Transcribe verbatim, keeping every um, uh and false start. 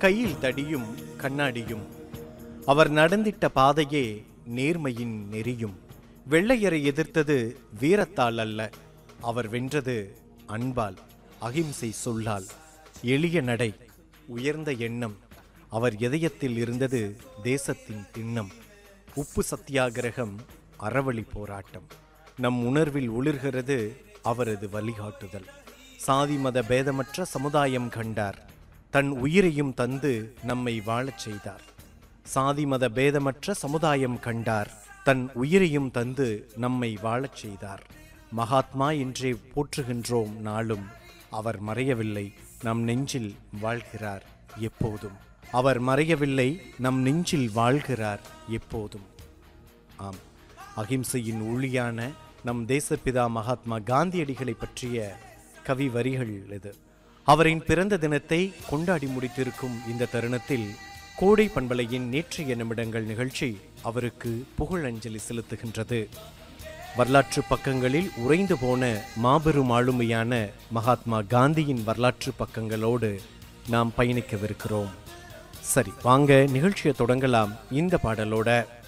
கையில் தடியும் கண்ணாடியும், அவர் நடந்திட்ட பாதையே நேர்மையின் நெறியும். வெள்ளையரை எதிர்த்தது வீரத்தால் அல்ல, அவர் வென்றது அன்பால், அகிம்சை சொல்லால். எளிய நடை, உயர்ந்த எண்ணம், அவர் இதயத்தில் இருந்தது தேசத்தின் திண்ணம். உப்பு சத்தியாகிரகம், அறவழி போராட்டம், நம் உணர்வில் ஒளிர்கிறது அவரது வழிகாட்டுதல். சாதி மத பேதமற்ற சமுதாயம் கண்டார், தன் உயிரையும் தந்து நம்மை வாழச் செய்தார். சாதி மத பேதமற்ற சமுதாயம் கண்டார், தன் உயிரையும் தந்து நம்மை வாழச் செய்தார். மகாத்மா என்றே போற்றுகின்றோம் நாளும், அவர் மறையவில்லை, நம் நெஞ்சில் வாழ்கிறார் எப்போதும். அவர் மறையவில்லை, நம் நெஞ்சில் வாழ்கிறார் எப்போதும். ஆம், அகிம்சையின் ஒளியான நம் தேசப்பிதா மகாத்மா காந்தியடிகளை பற்றிய கவி வரிகள் இது. அவரின் பிறந்த தினத்தை கொண்டாடி முடித்திருக்கும் இந்த தருணத்தில் கோடை பண்பலையின் நேற்றைய நிமிடங்கள் நிகழ்ச்சி அவருக்கு புகழஞ்சலி செலுத்துகின்றது. வரலாற்று பக்கங்களில் உறைந்து போன மாபெரும் ஆளுமையான மகாத்மா காந்தியின் வரலாற்று பக்கங்களோடு நாம் பயணிக்கவிருக்கிறோம். சரி, வாங்க நிகழ்ச்சியை தொடங்கலாம் இந்த பாடலோட.